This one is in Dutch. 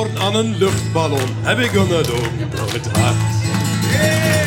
geboren aan een luchtballon, heb ik een droom door het hart.